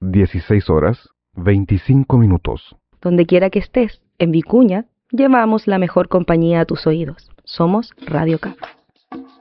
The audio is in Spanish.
16 horas, 25 minutos. Donde quiera que estés, en Vicuña, llevamos la mejor compañía a tus oídos. Somos Radio Café.